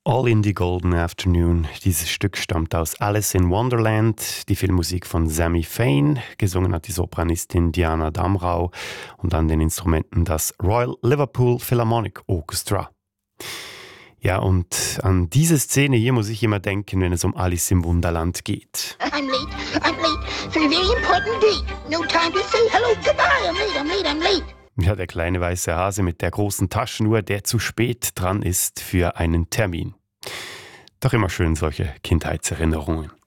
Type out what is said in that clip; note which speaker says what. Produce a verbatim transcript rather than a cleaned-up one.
Speaker 1: All in the Golden Afternoon. Dieses Stück stammt aus Alice in Wonderland, die Filmmusik von Sammy Fain. Gesungen hat die Sopranistin Diana Damrau und an den Instrumenten das Royal Liverpool Philharmonic Orchestra. Ja, und an diese Szene hier muss ich immer denken, wenn es um Alice im Wunderland geht.
Speaker 2: I'm late, I'm late for a very important date. No time to say hello, goodbye. I'm late, I'm late, I'm late.
Speaker 1: Ja, der kleine weiße Hase mit der großen Taschenuhr, der zu spät dran ist für einen Termin. Doch immer schön solche Kindheitserinnerungen.